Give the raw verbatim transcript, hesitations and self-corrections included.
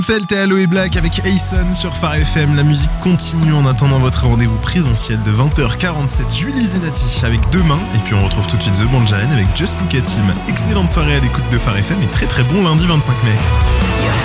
Felt et Aloe Black avec Ayson sur Phare F M. La musique continue en attendant votre rendez-vous présentiel de vingt heures quarante-sept. Julie Zenati avec Demain. Et puis on retrouve tout de suite The Banjan avec Just Look at Him. Excellente soirée à l'écoute de Phare F M et très très bon lundi vingt-cinq mai.